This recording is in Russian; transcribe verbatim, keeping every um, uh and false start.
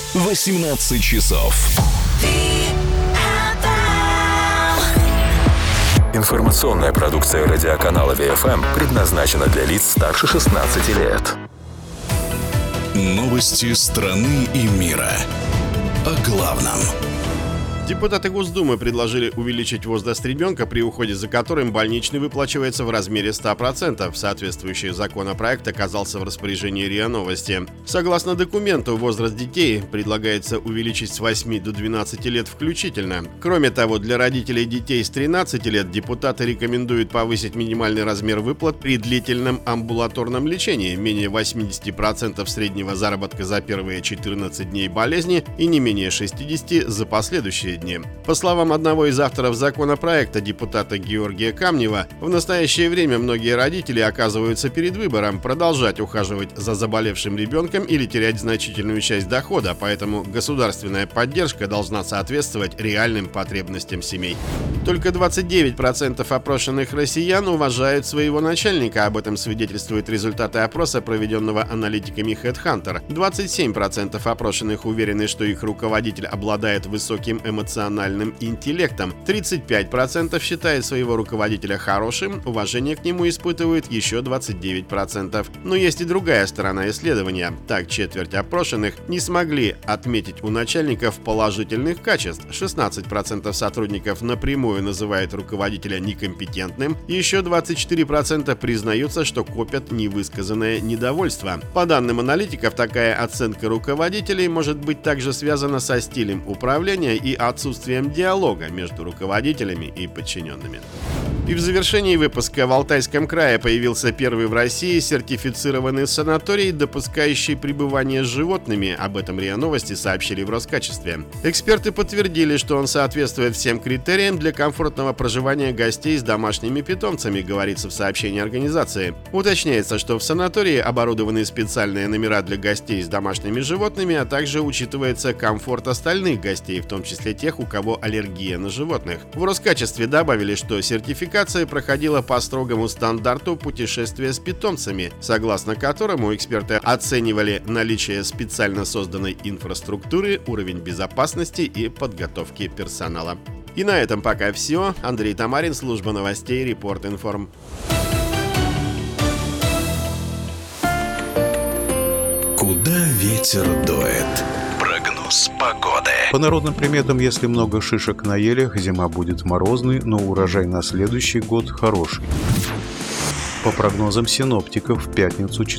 восемнадцать часов. Информационная продукция радиоканала Ви Эф Эм предназначена для лиц старше шестнадцати лет. Новости страны и мира. О главном. Депутаты Госдумы предложили увеличить возраст ребенка, при уходе за которым больничный выплачивается в размере ста процентов. Соответствующий законопроект оказался в распоряжении РИА Новости. Согласно документу, возраст детей предлагается увеличить с восьми до двенадцати лет включительно. Кроме того, для родителей детей с тринадцати лет депутаты рекомендуют повысить минимальный размер выплат при длительном амбулаторном лечении, менее восемьдесят процентов среднего заработка за первые четырнадцать дней болезни и не менее шестидесяти за последующие дни. По словам одного из авторов законопроекта, депутата Георгия Камнева, в настоящее время многие родители оказываются перед выбором продолжать ухаживать за заболевшим ребенком или терять значительную часть дохода, поэтому государственная поддержка должна соответствовать реальным потребностям семей. Только двадцать девять процентов опрошенных россиян уважают своего начальника. Об этом свидетельствуют результаты опроса, проведенного аналитиками HeadHunter. двадцать семь процентов опрошенных уверены, что их руководитель обладает высоким эмоциональным эмоциональным интеллектом. тридцать пять процентов считают своего руководителя хорошим, уважение к нему испытывают еще двадцать девять процентов. Но есть и другая сторона исследования. Так, четверть опрошенных не смогли отметить у начальников положительных качеств. шестнадцать процентов сотрудников напрямую называют руководителя некомпетентным. Еще двадцать четыре процента признаются, что копят невысказанное недовольство. По данным аналитиков, такая оценка руководителей может быть также связана со стилем управления и отсутствием диалога между руководителями и подчиненными. И в завершении выпуска: в Алтайском крае появился первый в России сертифицированный санаторий, допускающий пребывание с животными. Об этом РИА Новости сообщили в Роскачестве. Эксперты подтвердили, что он соответствует всем критериям для комфортного проживания гостей с домашними питомцами, говорится в сообщении организации. Уточняется, что в санатории оборудованы специальные номера для гостей с домашними животными, а также учитывается комфорт остальных гостей, в том числе тех, у кого аллергия на животных. В Роскачестве добавили, что сертификация проходила по строгому стандарту путешествия с питомцами, согласно которому эксперты оценивали наличие специально созданной инфраструктуры, уровень безопасности и подготовки персонала. И на этом пока все. Андрей Тамарин, служба новостей Репорт Информ. Куда ветер дует? Прогноз погоды. По народным приметам, если много шишек на елях, зима будет морозной, но урожай на следующий год хороший. По прогнозам синоптиков, в пятницу